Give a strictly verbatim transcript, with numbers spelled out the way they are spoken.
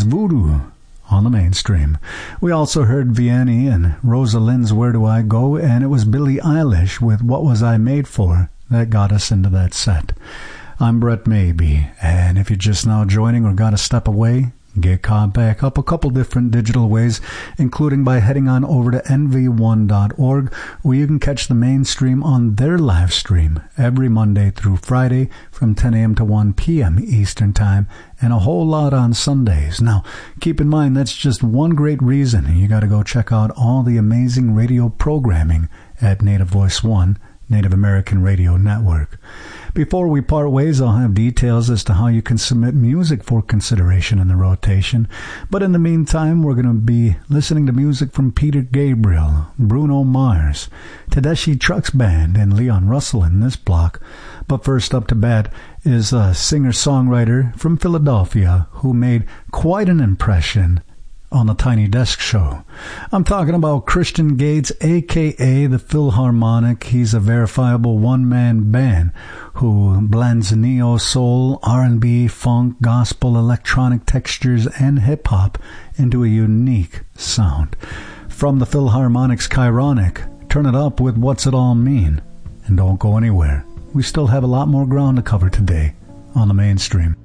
was Voodoo on the Mainstream. We also heard Vianney and Rosalind's Where Do I Go, and it was Billie Eilish with What Was I Made For that got us into that set. I'm Brett Maybe, and if you're just now joining or got to step away, get caught back up a couple different digital ways, including by heading on over to N V one dot org, where you can catch the Mainstream on their live stream every Monday through Friday from ten a.m. to one p.m. Eastern Time, and a whole lot on Sundays. Now, keep in mind, that's just one great reason you got to go check out all the amazing radio programming at Native Voice One, Native American Radio Network. Before we part ways, I'll have details as to how you can submit music for consideration in the rotation. But in the meantime, we're going to be listening to music from Peter Gabriel, Bruno Mars, Tedeschi Trucks Band, and Leon Russell in this block. But first up to bat is a singer-songwriter from Philadelphia who made quite an impression on the Tiny Desk Show. I'm talking about Christian Gates, a k a. the Philharmonic. He's a verifiable one-man band who blends neo-soul, R and B, funk, gospel, electronic textures, and hip-hop into a unique sound. From the Philharmonic's Chironic, turn it up with What's It All Mean? And don't go anywhere. We still have a lot more ground to cover today on the Mainstream.